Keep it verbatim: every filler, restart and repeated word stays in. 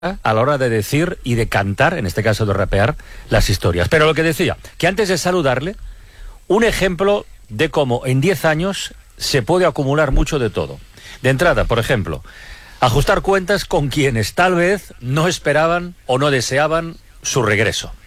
a la hora de decir y de cantar, en este caso de rapear, las historias. Pero lo que decía, que antes de saludarle, un ejemplo de cómo en diez años se puede acumular mucho de todo. De entrada, por ejemplo, ajustar cuentas con quienes tal vez no esperaban o no deseaban su regreso.